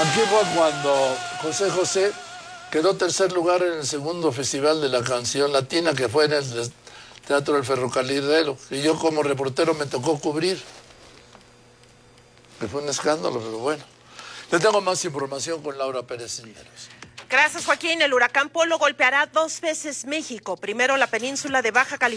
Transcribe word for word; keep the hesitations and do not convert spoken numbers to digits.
Aquí fue cuando José José quedó tercer lugar en el segundo Festival de la Canción Latina, que fue en el Teatro del Ferrocarrilero, y yo como reportero me tocó cubrir. Que fue un escándalo, pero bueno. Yo tengo más información con Laura Pérez Cisneros. Gracias, Joaquín. El huracán Polo golpeará dos veces México. Primero la península de Baja California.